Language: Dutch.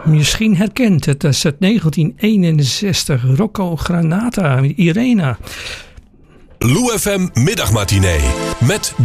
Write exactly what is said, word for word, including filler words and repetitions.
misschien herkent het. Dat is uit negentien eenenzestig. Rocco Granata, Irena. Lou F M Middagmatinee met